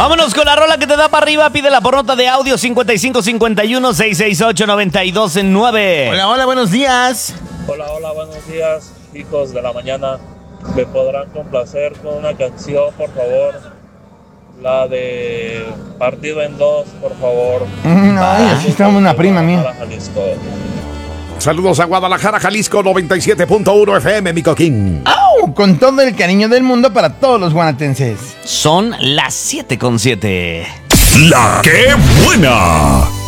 Vámonos con la rola que te da para arriba. Pídela por nota de audio 5551-668-929. Hola, hola, buenos días. Hola, buenos días, hijos de la mañana. ¿Me podrán complacer con una canción, por favor? La de Partido en Dos, por favor. Ay, así estamos una prima mía. Saludos a Guadalajara, Jalisco, 97.1 FM, mi coquín. ¡Au! Con todo el cariño del mundo para todos los guanatenses. Son las 7:07. La que buena.